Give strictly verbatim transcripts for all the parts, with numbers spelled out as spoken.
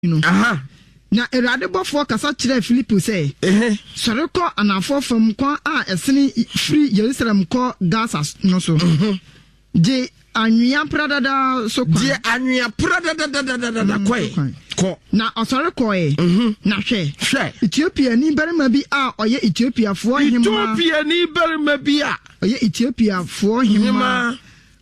know. Aha. Na erade bofo kasa kire Philip say eh sore ko anafo fam kwa a esene free Jerusalem ko Gaza no so je anwia pradada so kwa je anwia pradada kwa ko na osore ko e na hwe hwe Ethiopia ni berima bi a oye Ethiopia fo hima Ethiopia ni berima bi a oye Ethiopia fo hima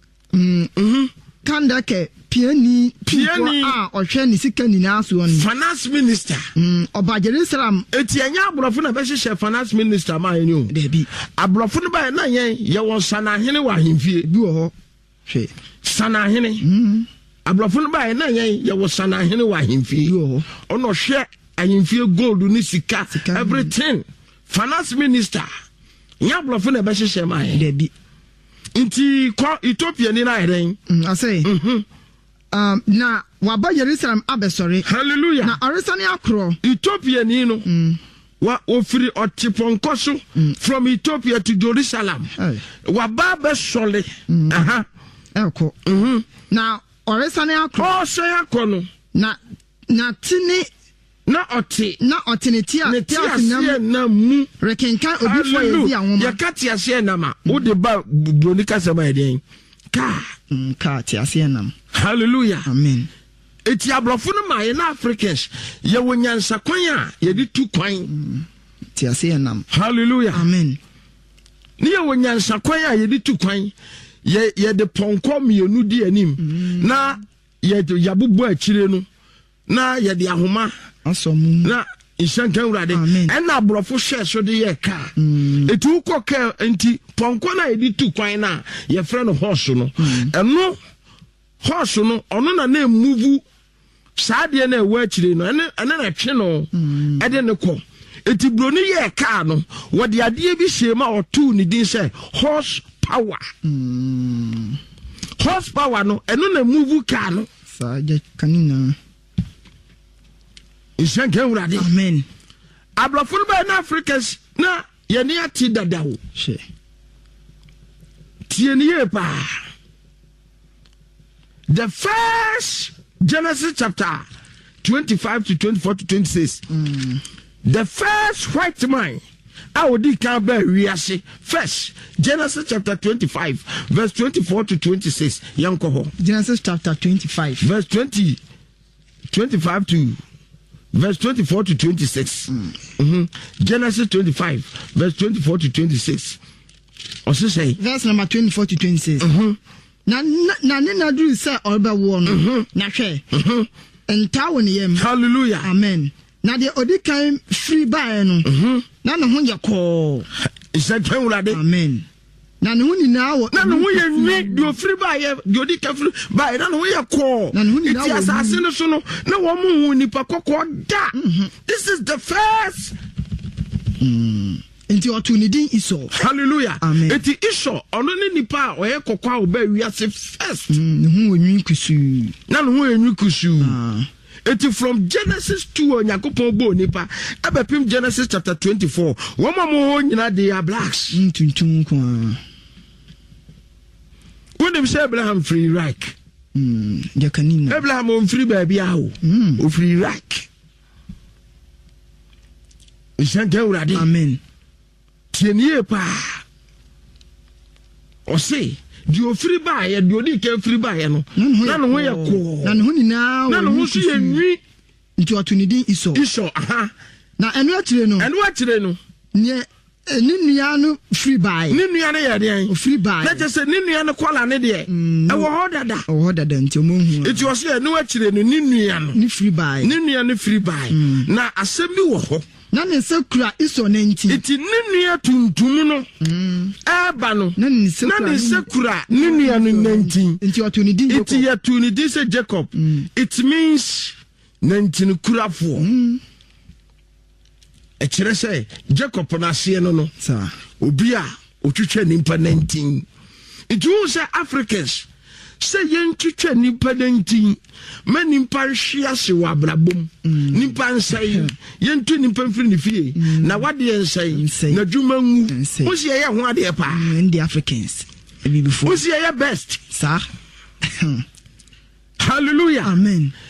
mhm kanda ke piani piani ah ohwe ni sika ni na so on finance minister mm oba Jerusalem etianya abrofo na be hye finance minister ma yen o de bi abrofo no ba na yen ye won sana hene wa hemfie bi wo ho hwe sana hene mm abrofo no ba na yen ye won sana hene wa hemfie bi wo ono hwe ahemfie gold ni sika everything finance minister nya abrofo na be hye ma yen de bi inti ko Ethiopia ni na yen mm I say mhm um na waba Jerusalem abesore hallelujah na oresane akro Ethiopia ni no mm. wa ofiri otiponkoso mm. from Ethiopia to Jerusalem hey. Waba besole mm. aha eko mhm na oresane akro o se akono na na tini na oti na otineti a tiasia na mu rekenkan obi fo ye dia nwoma ya katiasia na ma wo de ba bronika sama eden ka mm ka tiasia nam hallelujah amen eti abrofo no ma ye na Africans ye wonyansa kwan a ye di tu kwan tiasia nam hallelujah amen ni ye wonyansa kwan a ye di tu kwan ye ye de ponko mienu di anim na ye de yabubu akire no na ye de ahoma asomu na ishankan urade ena abrofo hwe so de ye ka eti uko ka enti ponko na ye di tu kwan na ye frɛ no horse no eno horse no ono na na move saade na ewa akire no ene ene na twe no ede ne ko eti broni ye ka no wode ade bi hyema otu ni din sɛ horse power mm horse power no eno na move ka no sa je kanina ishankan urade amen abrofo ba na Africans na ye ne ati dadawo she tie ne ye pa. The first Genesis chapter twenty-five to twenty-four to twenty-six. Mm. The first white man I would can be reashi. First Genesis chapter twenty-five verse twenty-four to twenty-six. Yankoho. Genesis chapter twenty-five verse twenty twenty-five to verse twenty-four to twenty-six. Mm. Mm-hmm. Genesis twenty-five verse twenty-four to twenty-six. Also say verse number twenty-four to twenty-six. Mm-hmm. Na na ne na duru say orba wo no na hwe enta wo ne yam hallelujah amen na de odikan free buy no na ne ho yakọ isa twenwurade amen na ne ho ni na wo na ne ho ye nwi de free buy de odikan free buy na ne ho yakọ na ne ho ni na wo asase no so no na wo mu hu nipa kokko da this is the first mm enti otu ni din Iso hallelujah amen enti Iso ono ni nipa oye kokwa oba wiase first mm ne ho onwi kusu na ne ho onwi kusu ah enti from Genesis two Yakopon bo nipa abepim Genesis chapter twenty-four wo mo nyina they are blacks tuntum kwa when them say Abraham free Iraq mm yakanina Abraham on free baby awo mm o free Iraq ishanka urade amen tienie pa o say di ofiri ba ye di odi ke ofiri ba ye no na no ho ye ko na no ho ni na na no ho so ye nwi nti otu ni din Iso Iso aha na enu akire no enu akire no ne ni nua no free buy ni nua ne ye de free buy na je se ni nua no kola ne de e wo ho dada e wo dada nti mo hu enti o say enu akire no ni nua no ni free buy ni nua no free buy na asem bi wo ho na ne se kura Iso na nti iti ni nua tuntum no mm aba no na ne se kura na ne se kura ni nua no nanti enti otu ni din iti ya tu ni din se Jacob it means nanti no kurafo e kire se Jacob na se no no sa obi a otwetwa nimpa nineteen it you say Africans say yentwetwa nimpa nineteen ma nimpa hwia se wa brabom nimpa nsai yentu nimpa mfiri ne fie na wade nsai na dwuma ngu mo se ye ho ade pa in the Africans e bi before mo se ye best sa hallelujah amen